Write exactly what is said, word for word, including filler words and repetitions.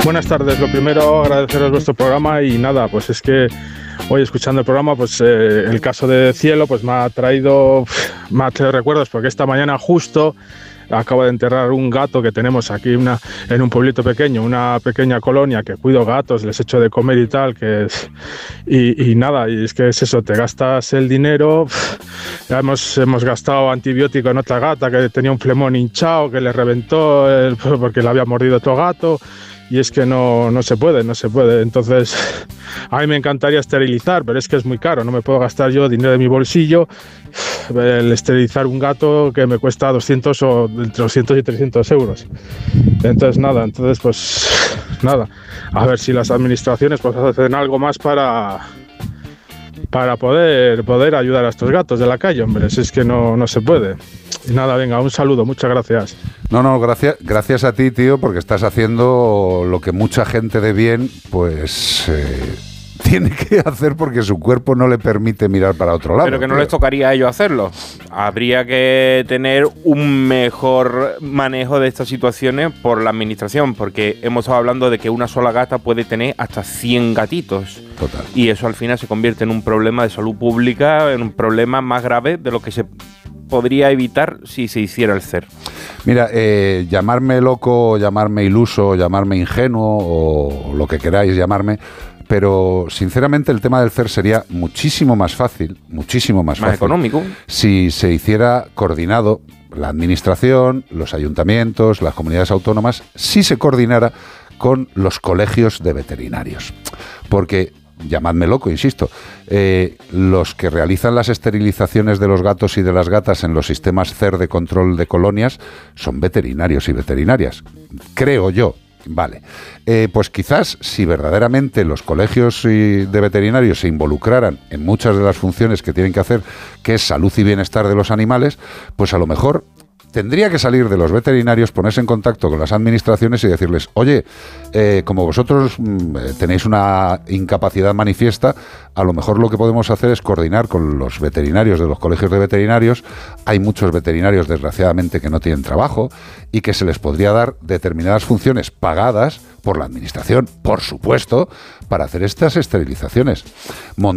buenas tardes. Lo primero, agradeceros vuestro programa y nada, pues es que hoy escuchando el programa, pues eh, el caso de Cielo, pues me ha traído, me ha traído recuerdos, porque esta mañana justo acabo de enterrar un gato que tenemos aquí una, en un pueblito pequeño, una pequeña colonia que cuido gatos, les echo de comer y tal, que es, y, y nada, y es que es eso, te gastas el dinero, ya hemos, hemos gastado antibiótico en otra gata que tenía un flemón hinchado, que le reventó el, porque le había mordido otro gato, y es que no, no se puede, no se puede. Entonces, a mí me encantaría esterilizar, pero es que es muy caro, no me puedo gastar yo dinero de mi bolsillo el esterilizar un gato que me cuesta doscientos o entre doscientos y trescientos euros. Entonces, nada, entonces pues nada, a ver si las administraciones pues hacen algo más para para poder, poder ayudar a estos gatos de la calle, hombre, si es que no, no se puede. Y nada, venga, un saludo, muchas gracias. No, no, gracias, gracias a ti, tío, porque estás haciendo lo que mucha gente de bien, pues eh, tiene que hacer porque su cuerpo no le permite mirar para otro lado. Pero que no tío. les tocaría a ellos hacerlo. Habría que tener un mejor manejo de estas situaciones por la administración, porque hemos estado hablando de que una sola gata puede tener hasta cien gatitos. Total. Y eso al final se convierte en un problema de salud pública, en un problema más grave de lo que se podría evitar si se hiciera el C E R. Mira, eh, llamarme loco, llamarme iluso, llamarme ingenuo o lo que queráis llamarme, pero sinceramente el tema del C E R sería muchísimo más fácil, muchísimo más, Más fácil, económico. si se hiciera coordinado la administración, los ayuntamientos, las comunidades autónomas, si se coordinara con los colegios de veterinarios. Porque, llamadme loco, insisto, eh, los que realizan las esterilizaciones de los gatos y de las gatas en los sistemas C E R de control de colonias son veterinarios y veterinarias, creo yo. Vale, eh, pues quizás si verdaderamente los colegios de veterinarios se involucraran en muchas de las funciones que tienen que hacer, que es salud y bienestar de los animales, pues a lo mejor tendría que salir de los veterinarios, ponerse en contacto con las administraciones y decirles, oye, eh, como vosotros mmm, tenéis una incapacidad manifiesta, a lo mejor lo que podemos hacer es coordinar con los veterinarios de los colegios de veterinarios. Hay muchos veterinarios, desgraciadamente, que no tienen trabajo y que se les podría dar determinadas funciones pagadas por la administración, por supuesto, para hacer estas esterilizaciones. Montar